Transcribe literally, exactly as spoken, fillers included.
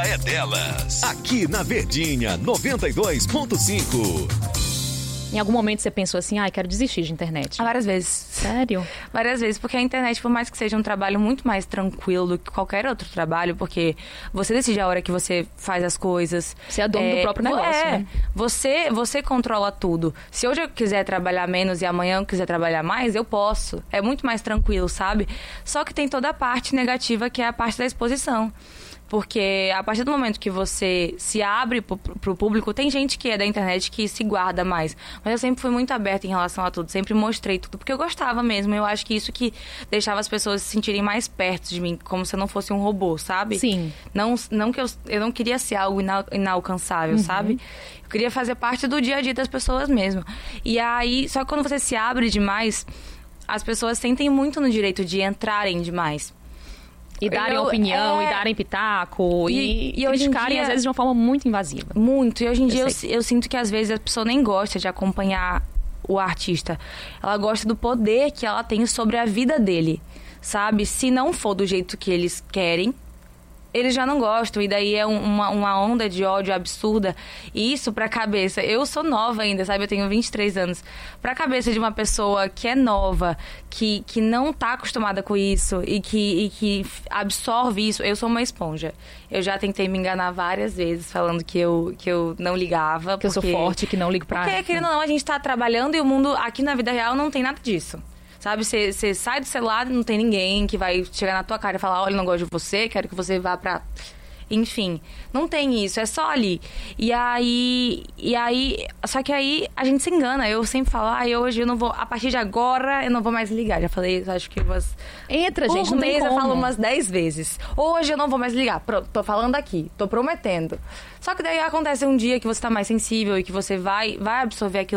é delas. Aqui na Verdinha noventa e dois ponto cinco. Em algum momento você pensou assim, ai, ah, quero desistir de internet? Várias vezes. Sério? Várias vezes, porque a internet, por mais que seja um trabalho muito mais tranquilo do que qualquer outro trabalho, porque você decide a hora que você faz as coisas. Você é dono é, do próprio negócio, é, né? Você, você controla tudo. Se hoje eu quiser trabalhar menos e amanhã eu quiser trabalhar mais, eu posso. É muito mais tranquilo, sabe? Só que tem toda a parte negativa, que é a parte da exposição. Porque a partir do momento que você se abre pro, pro público, tem gente que é da internet que se guarda mais. Mas eu sempre fui muito aberta em relação a tudo, sempre mostrei tudo, porque eu gostava mesmo. Eu acho que isso que deixava as pessoas se sentirem mais perto de mim, como se eu não fosse um robô, sabe? Sim. Não, não que eu, eu não queria ser algo ina, inalcançável, uhum. sabe? Eu queria fazer parte do dia a dia das pessoas mesmo. E aí, só que quando você se abre demais, as pessoas sentem muito no direito de entrarem demais. E darem eu, opinião, é... e darem pitaco, e, e, e hoje em criticarem, dia, às vezes, de uma forma muito invasiva. Muito. E hoje em dia eu, eu, eu sinto que, às vezes, a pessoa nem gosta de acompanhar o artista. Ela gosta do poder que ela tem sobre a vida dele, sabe? Se não for do jeito que eles querem, eles já não gostam. E daí é uma, uma onda de ódio absurda. E isso pra cabeça... Eu sou nova ainda, sabe? Eu tenho vinte e três anos. Pra cabeça de uma pessoa que é nova, que, que não tá acostumada com isso e que, e que absorve isso... Eu sou uma esponja. Eu já tentei me enganar várias vezes, falando que eu, que eu não ligava. Que porque, eu sou forte, que não ligo pra... Porque, querendo ou não, a gente tá trabalhando e o mundo aqui na vida real não tem nada disso. Sabe, você sai do celular e não tem ninguém que vai chegar na tua cara e falar, olha, não gosto de você, quero que você vá pra... Enfim, não tem isso, é só ali. E aí, e aí, só que aí a gente se engana. Eu sempre falo, ah, hoje eu não vou, a partir de agora eu não vou mais ligar. Já falei, acho que umas... Entra, Por gente, não mês tem como. Eu falo umas dez vezes. Hoje eu não vou mais ligar. Pronto, tô falando aqui, tô prometendo. Só que daí acontece um dia que você tá mais sensível e que você vai, vai absorver aquilo